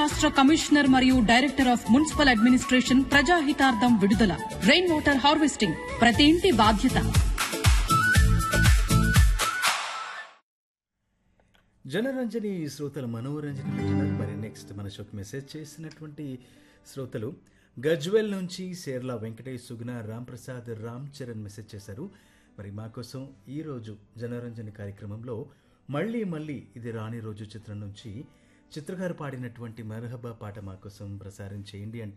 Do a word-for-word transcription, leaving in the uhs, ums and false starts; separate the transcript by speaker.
Speaker 1: రాష్ట్ర కమిషనర్ మరియు director of municipal administration ప్రజాహితార్థం విడుదల. రెయిన్ వాటర్ హార్వెస్టింగ్ ప్రతి ఇంటి బాధ్యత.
Speaker 2: జనరంజని శ్రోతలు మనోరంజని వింటున్నారు. మరి నెక్స్ట్ మన షోకి మెసేజ్ చేసినటువంటి శ్రోతలు గజ్వెల్ నుంచి షేర్లా వెంకటేష్, సుగుణ, రామ్ ప్రసాద్, రామ్ చరణ్ మెసేజ్ చేశారు. మరి మా కోసం ఈరోజు జనరంజని కార్యక్రమంలో మళ్ళీ మళ్ళీ ఇది రాని రోజు చిత్రం నుంచి చిత్రగారు పాడినటువంటి మరహబా పాట మా కోసం ప్రసారం చేయండి అంటూ